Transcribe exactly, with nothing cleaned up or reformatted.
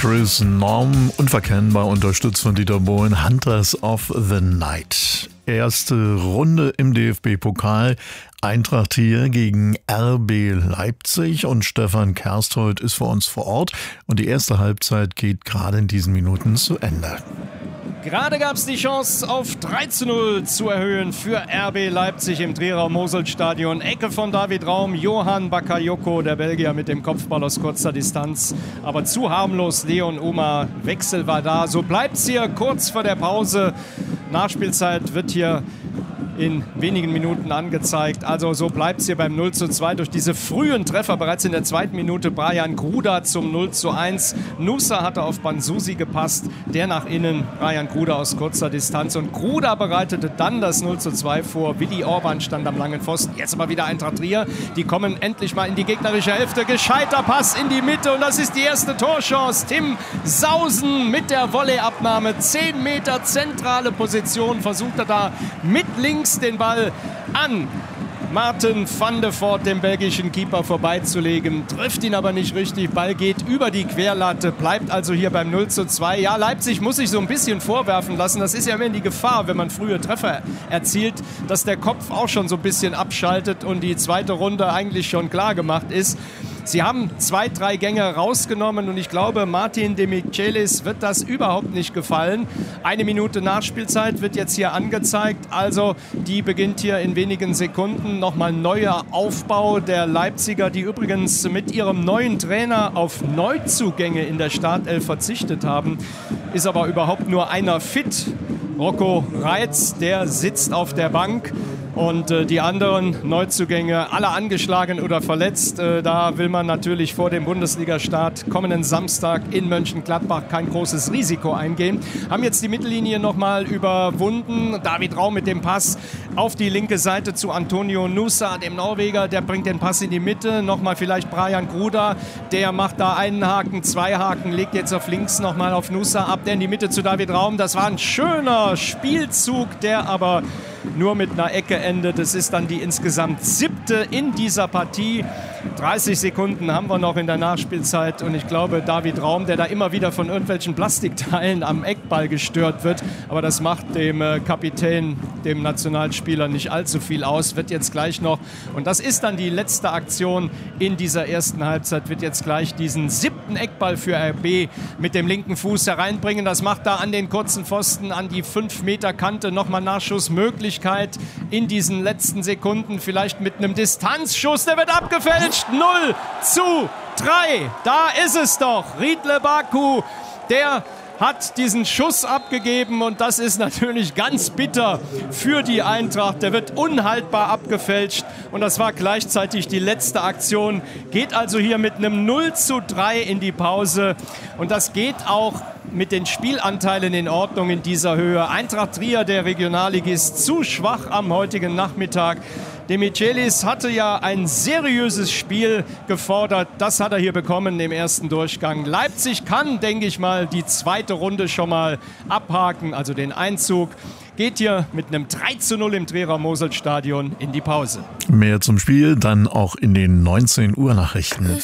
Chris Norm, unverkennbar unterstützt von Dieter Bohlen, Hunters of the Night. Erste Runde im D F B-Pokal. Eintracht hier gegen R B Leipzig und Stefan Kersthold ist für uns vor Ort. Und die erste Halbzeit geht gerade in diesen Minuten zu Ende. Gerade gab es die Chance auf drei zu null zu erhöhen für R B Leipzig im Trierau-Mosel-Stadion. Ecke von David Raum, Johan Bakayoko, der Belgier mit dem Kopfball aus kurzer Distanz. Aber zu harmlos, Leon Uma, Wechsel war da. So bleibt es hier kurz vor der Pause. Nachspielzeit wird hier in wenigen Minuten angezeigt. Also so bleibt es hier beim null zu zwei durch diese frühen Treffer. Bereits in der zweiten Minute Brian Gruda zum null zu eins. Nusa hatte auf Bansusi gepasst, der nach innen, Brian Gruda aus kurzer Distanz. Und Gruda bereitete dann das null zu zwei vor. Willi Orban stand am langen Pfosten. Jetzt aber wieder Eintracht Trier. Die kommen endlich mal in die gegnerische Hälfte. Gescheiter Pass in die Mitte und das ist die erste Torchance. Tim Sausen mit der Volleyabnahme. zehn Meter zentrale Position. Versucht er da mit links den Ball an Martin van de Voort, dem belgischen Keeper, vorbeizulegen. Trifft ihn aber nicht richtig. Ball geht über die Querlatte, bleibt also hier beim null zu zwei. Ja, Leipzig muss sich so ein bisschen vorwerfen lassen. Das ist ja immer die Gefahr, wenn man frühe Treffer erzielt, dass der Kopf auch schon so ein bisschen abschaltet und die zweite Runde eigentlich schon klar gemacht ist. Sie haben zwei, drei Gänge rausgenommen und ich glaube, Martin de Michelis wird das überhaupt nicht gefallen. Eine Minute Nachspielzeit wird jetzt hier angezeigt, also die beginnt hier in wenigen Sekunden. Nochmal neuer Aufbau der Leipziger, die übrigens mit ihrem neuen Trainer auf Neuzugänge in der Startelf verzichtet haben. Ist aber überhaupt nur einer fit. Rocco Reitz, der sitzt auf der Bank. Und äh, die anderen Neuzugänge, alle angeschlagen oder verletzt. Äh, da will man natürlich vor dem Bundesliga-Start kommenden Samstag in Mönchengladbach kein großes Risiko eingehen. Haben jetzt die Mittellinie nochmal überwunden. David Raum mit dem Pass auf die linke Seite zu Antonio Nusa, dem Norweger. Der bringt den Pass in die Mitte. Nochmal vielleicht Brian Gruda. Der macht da einen Haken, zwei Haken, legt jetzt auf links nochmal auf Nusa ab. Der in die Mitte zu David Raum. Das war ein schöner Spielzug, der aber nur mit einer Ecke endet. Es ist dann die insgesamt siebte in dieser Partie. dreißig Sekunden haben wir noch in der Nachspielzeit und ich glaube, David Raum, der da immer wieder von irgendwelchen Plastikteilen am Eckball gestört wird, aber das macht dem äh, Kapitän, dem Nationalspieler nicht allzu viel aus, wird jetzt gleich noch, und das ist dann die letzte Aktion in dieser ersten Halbzeit, wird jetzt gleich diesen siebten Eckball für R B mit dem linken Fuß hereinbringen. Das macht da an den kurzen Pfosten, an die fünf Meter Kante nochmal Nachschussmöglichkeit in diesen letzten Sekunden, vielleicht mit einem Distanzschuss, der wird abgefälscht. null zu drei, da ist es doch. Riedle Baku, der hat diesen Schuss abgegeben und das ist natürlich ganz bitter für die Eintracht. Der wird unhaltbar abgefälscht und das war gleichzeitig die letzte Aktion. Geht also hier mit einem null zu drei in die Pause und das geht auch mit den Spielanteilen in Ordnung in dieser Höhe. Eintracht Trier, der Regionalligist, zu schwach am heutigen Nachmittag. De Michelis hatte ja ein seriöses Spiel gefordert. Das hat er hier bekommen im ersten Durchgang. Leipzig kann, denke ich mal, die zweite Runde schon mal abhaken, also den Einzug. Geht hier mit einem drei zu null im Trierer-Mosel-Stadion in die Pause. Mehr zum Spiel dann auch in den neunzehn Uhr Nachrichten.